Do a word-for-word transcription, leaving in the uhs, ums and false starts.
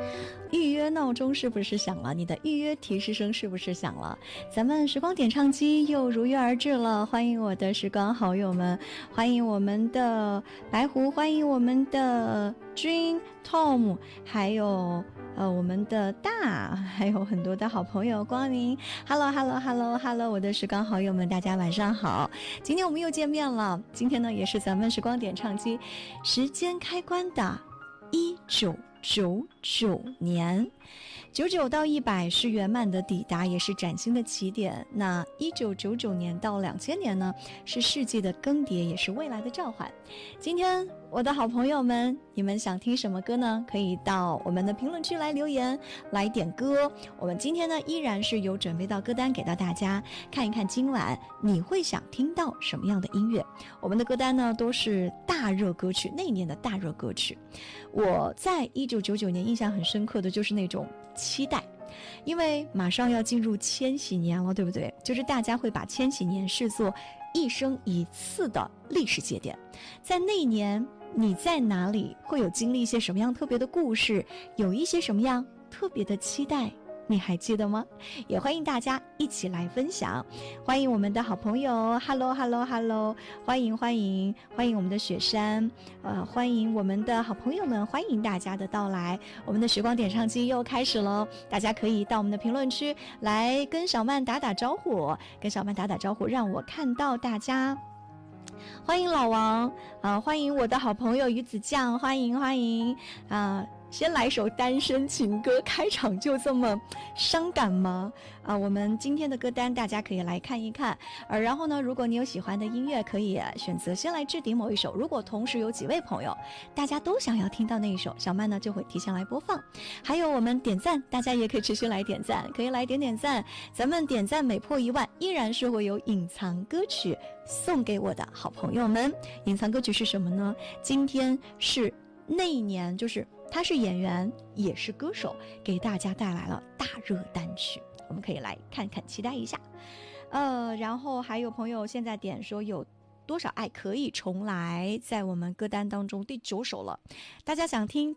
预约闹钟是不是响了？你的预约提示声是不是响了？咱们时光点唱机又如约而至了，欢迎我的时光好友们，欢迎我们的白狐，欢迎我们的 Dream Tom， 还有呃我们的大，还有很多的好朋友光临。Hello Hello Hello Hello， 我的时光好友们，大家晚上好！今天我们又见面了，今天呢也是咱们时光点唱机时间开关的一九九九年，九九到一百是圆满的抵达，也是崭新的起点。那一九九九年到两千年呢，是世纪的更迭，也是未来的召唤。今天我的好朋友们，你们想听什么歌呢？可以到我们的评论区来留言，来点歌。我们今天呢，依然是有准备到歌单给到大家看一看，今晚你会想听到什么样的音乐？我们的歌单呢，都是大热歌曲，那一年的大热歌曲。我在一九九九年印象很深刻的就是那种期待，因为马上要进入千禧年了，对不对？就是大家会把千禧年视作一生一次的历史节点，在那一年你在哪里，会有经历一些什么样特别的故事，有一些什么样特别的期待，你还记得吗？也欢迎大家一起来分享。欢迎我们的好朋友 Hello Hello Hello， 欢迎欢迎欢迎我们的雪山，呃，欢迎我们的好朋友们，欢迎大家的到来。我们的时光点唱机又开始了，大家可以到我们的评论区来跟小曼打打招呼，跟小曼打打招呼，让我看到大家。欢迎老王啊、呃，欢迎我的好朋友鱼子酱，欢迎欢迎啊、呃！先来首单身情歌，开场就这么伤感吗？啊、呃，我们今天的歌单大家可以来看一看。呃，然后呢，如果你有喜欢的音乐，可以选择先来置顶某一首。如果同时有几位朋友，大家都想要听到那一首，小曼呢就会提前来播放。还有我们点赞，大家也可以持续来点赞，可以来点点赞。咱们点赞每破一万，依然是会有隐藏歌曲送给我的好朋友们。隐藏歌曲是什么呢？今天是那一年，就是他是演员也是歌手，给大家带来了大热单曲，我们可以来看看，期待一下。呃，然后还有朋友现在点说有多少爱可以重来，在我们歌单当中第九首了。大家想听